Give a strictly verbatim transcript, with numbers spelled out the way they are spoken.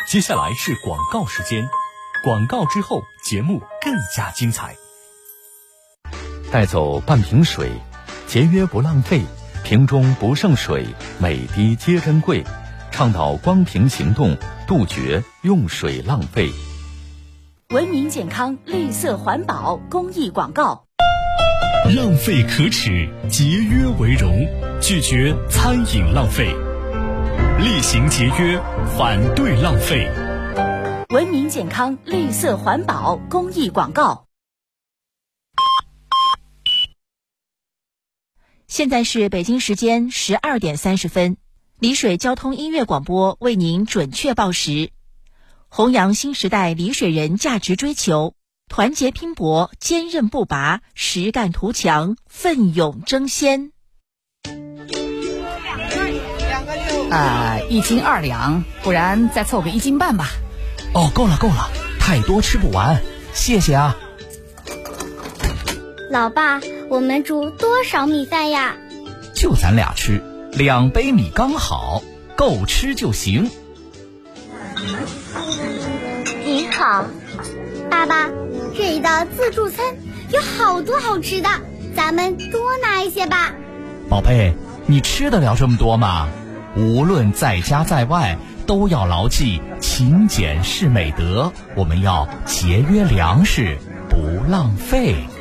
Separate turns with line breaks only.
接下来是广告时间，广告之后节目更加精彩。带走半瓶水，节约不浪费，瓶中不剩水，每滴皆珍贵。倡导光瓶行动，杜绝用水浪费。
文明健康，绿色环保公益广告。
浪费可耻，节约为荣，拒绝餐饮浪费，厉行节约，反对浪费。
文明健康，绿色环保公益广告。现在是北京时间十二点三十分，丽水交通音乐广播为您准确报时。弘扬新时代丽水人价值追求，团结拼搏，坚韧不拔，实干图强，奋勇争先。
呃，一斤二两，不然再凑个一斤半吧。
哦，够了够了，太多吃不完，谢谢啊。
老爸，我们煮多少米饭呀？
就咱俩吃，两杯米刚好，够吃就行。
您好，爸爸，这一道自助餐有好多好吃的，咱们多拿一些吧。
宝贝，你吃得了这么多吗？无论在家在外，都要牢记勤俭是美德，我们要节约粮食，不浪费。